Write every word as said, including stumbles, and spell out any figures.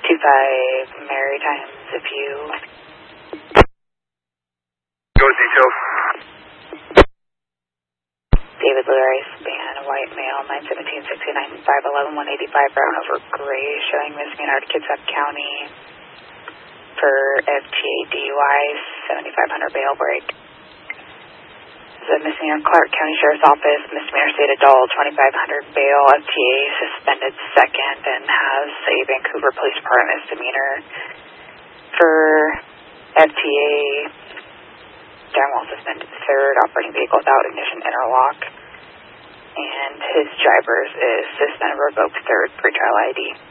two five Maritimes, if you... Go details. David Lewis, Span, white male, nine seventeen sixty-nine, five eleven, one eighty-five, brown over gray, showing misdemeanor to Kitsap County for F T A D U I, seventy-five hundred bail break. The misdemeanor Clark County Sheriff's Office, misdemeanor state adult, twenty-five hundred bail, F T A suspended second, and has a Vancouver Police Department misdemeanor for F T A, down while suspended third, operating vehicle without ignition interlock, and his driver's is suspended revoked third, pre-trial I D.